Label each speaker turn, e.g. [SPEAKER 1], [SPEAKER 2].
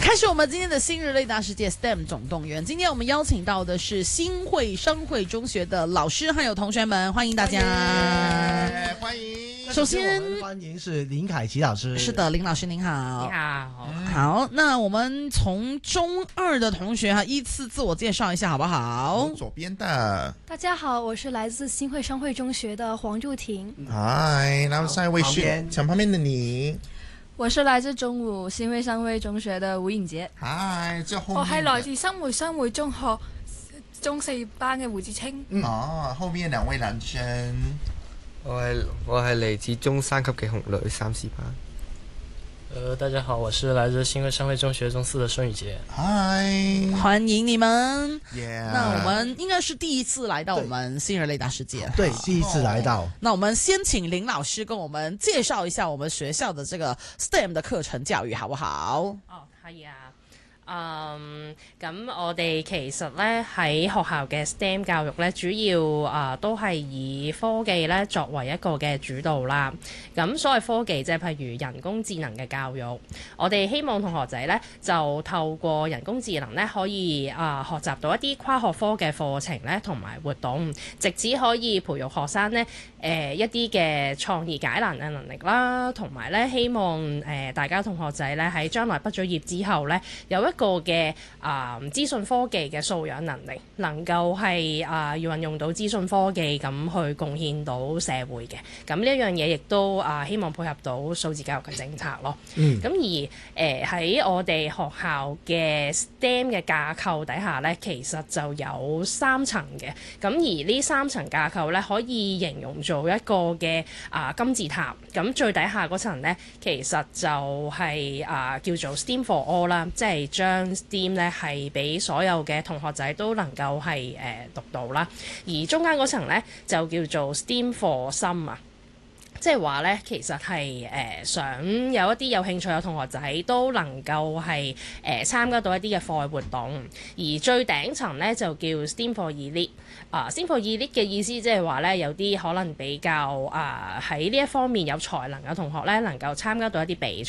[SPEAKER 1] 開始我們今天的新人類大世界 STEM 總動員。今天我們邀請到的是新會商會中學的老師還有同學們，歡迎大家。
[SPEAKER 2] 歡迎。
[SPEAKER 1] 首先
[SPEAKER 3] 歡迎是林凱琪老師。
[SPEAKER 1] 是的，林老師您好。
[SPEAKER 4] 你好。
[SPEAKER 1] 好，那我們從中二的同學依次自我介紹一下好不好？
[SPEAKER 2] 左邊的。
[SPEAKER 5] 大家好，我是來自新會商會中學的黃祝婷。
[SPEAKER 2] 嗨，然後下一位是牆旁邊的你。
[SPEAKER 6] 我是來自中武新會商會中學的吳穎傑。
[SPEAKER 2] 嗨，這後面
[SPEAKER 7] 我係來自新會商會中學中四班嘅胡志清。
[SPEAKER 2] 後面兩位男生。
[SPEAKER 8] 我係嚟自中三級嘅紅女3C班。
[SPEAKER 9] 大家好，我是來自新會商會中學中四的孫宇杰。
[SPEAKER 2] 嗨，
[SPEAKER 1] 歡迎你們。
[SPEAKER 2] Yeah.
[SPEAKER 1] 那我們應該是第一次來到我們新人類大世界。
[SPEAKER 3] 對，第一次來到。
[SPEAKER 1] 那我們先請林老師跟我們介紹一下我們學校的這個 STEM 的課程教育，好不好？
[SPEAKER 4] 哦，係啊。咁我哋其實咧喺學校嘅 STEM 教育咧，主要都係以科技咧作為一個嘅主導啦。咁所謂科技即係譬如人工智能嘅教育，我哋希望同學仔咧就透過人工智能咧可以學習到一啲跨學科嘅課程咧同埋活動，直至可以培育學生咧一啲嘅創意解難嘅能力啦，同埋咧希望大家同學仔咧喺將來畢咗業之後咧有一個嘅資訊科技嘅素養能力，能夠係要運用到資訊科技咁去貢獻到社會嘅。咁呢一樣嘢亦都希望配合到數字教育嘅政策咯。咁而喺我哋學校嘅 STEM 嘅架構底下咧，其實就有3層嘅。咁而呢3層架構咧，可以形容做一個嘅金字塔。咁最底下嗰層咧，其實就係叫做 STEAM for All 啦，即係將 STEAM 咧係俾所有嘅同學仔都能夠係讀到啦。而中間嗰層咧就叫做 STEAM for Some 啊。即係話咧，其實係想有一啲有興趣嘅同學仔都能夠係參加到一啲嘅課外活動，而最頂層咧就叫 STEAM for Elite。STEAM for Elite 嘅意思即係話咧，有啲可能比較喺呢一方面有才能嘅同學咧，能夠參加到一啲比賽。